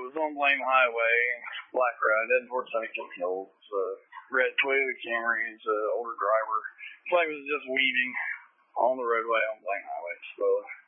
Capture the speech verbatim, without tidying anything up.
was on Blaine Highway, black ride, heading towards Huntington Hills. Uh, red Toyota Camry, it's an older driver. Flag was just weaving on the roadway on Blaine Highway. So